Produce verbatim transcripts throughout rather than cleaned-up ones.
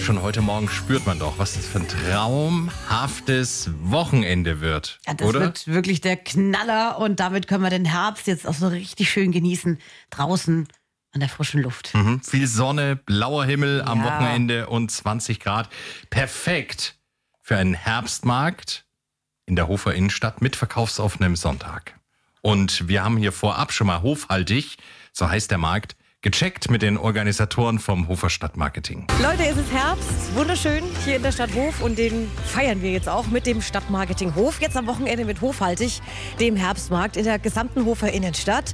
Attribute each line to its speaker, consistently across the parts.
Speaker 1: Schon heute Morgen spürt man doch, was das für ein traumhaftes Wochenende wird,
Speaker 2: Ja, das
Speaker 1: oder?
Speaker 2: wird wirklich der Knaller und damit können wir den Herbst jetzt auch so richtig schön genießen. Draußen an der frischen Luft.
Speaker 1: Mhm. Viel Sonne, blauer Himmel am
Speaker 2: Ja.
Speaker 1: Wochenende und zwanzig Grad. Perfekt für einen Herbstmarkt in der Hofer Innenstadt mit verkaufsoffenem Sonntag. Und wir haben hier vorab schon mal hofhaltig, so heißt der Markt, gecheckt mit den Organisatoren vom Hofer Stadtmarketing.
Speaker 3: Leute, es ist Herbst, wunderschön hier in der Stadt Hof und den feiern wir jetzt auch mit dem Stadtmarketing Hof. Jetzt am Wochenende mit Hofhaltig, dem Herbstmarkt in der gesamten Hofer Innenstadt.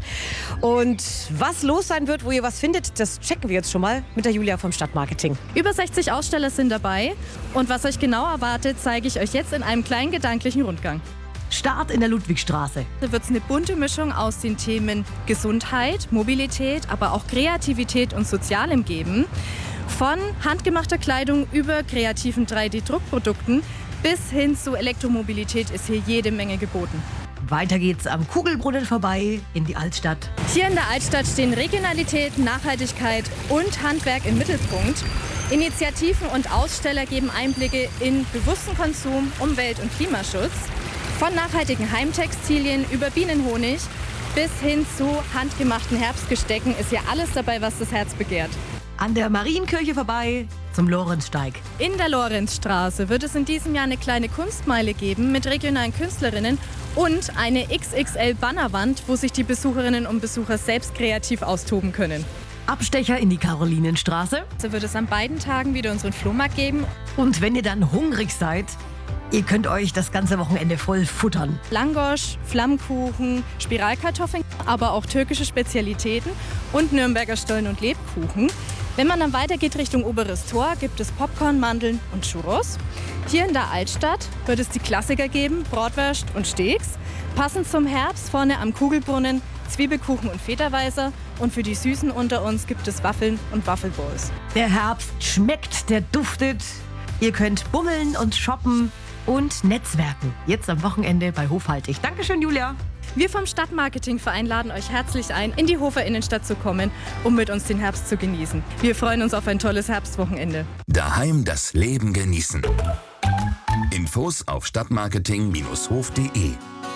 Speaker 3: Und was los sein wird, wo ihr was findet, das checken wir jetzt schon mal mit der Julia vom Stadtmarketing.
Speaker 4: Über sechzig Aussteller sind dabei und was euch genau erwartet, zeige ich euch jetzt in einem kleinen gedanklichen Rundgang.
Speaker 2: Start in der Ludwigstraße.
Speaker 4: Da wird es eine bunte Mischung aus den Themen Gesundheit, Mobilität, aber auch Kreativität und Sozialem geben. Von handgemachter Kleidung über kreativen drei D Druckprodukten bis hin zu Elektromobilität ist hier jede Menge geboten.
Speaker 2: Weiter geht's am Kugelbrunnen vorbei in die Altstadt.
Speaker 4: Hier in der Altstadt stehen Regionalität, Nachhaltigkeit und Handwerk im Mittelpunkt. Initiativen und Aussteller geben Einblicke in bewussten Konsum, Umwelt- und Klimaschutz. Von nachhaltigen Heimtextilien über Bienenhonig bis hin zu handgemachten Herbstgestecken ist hier alles dabei, was das Herz begehrt.
Speaker 2: An der Marienkirche vorbei zum Lorenzsteig.
Speaker 4: In der Lorenzstraße wird es in diesem Jahr eine kleine Kunstmeile geben mit regionalen Künstlerinnen und eine X X L-Bannerwand, wo sich die Besucherinnen und Besucher selbst kreativ austoben können.
Speaker 2: Abstecher in die Karolinenstraße.
Speaker 4: So wird es an beiden Tagen wieder unseren Flohmarkt geben.
Speaker 2: Und wenn ihr dann hungrig seid, ihr könnt euch das ganze Wochenende voll futtern.
Speaker 4: Langosch, Flammkuchen, Spiralkartoffeln, aber auch türkische Spezialitäten und Nürnberger Stollen und Lebkuchen. Wenn man dann weitergeht Richtung Oberes Tor, gibt es Popcorn, Mandeln und Churros. Hier in der Altstadt wird es die Klassiker geben, Bratwurst und Steaks. Passend zum Herbst vorne am Kugelbrunnen Zwiebelkuchen und Federweißer. Und für die Süßen unter uns gibt es Waffeln und Waffelbowls.
Speaker 2: Der Herbst schmeckt, der duftet. Ihr könnt bummeln und shoppen und netzwerken. Jetzt am Wochenende bei Hofhaltig. Dankeschön, Julia.
Speaker 4: Wir vom Stadtmarketingverein laden euch herzlich ein, in die Hofer Innenstadt zu kommen, um mit uns den Herbst zu genießen. Wir freuen uns auf ein tolles Herbstwochenende.
Speaker 5: Daheim das Leben genießen. Infos auf stadtmarketing Bindestrich hof punkt de.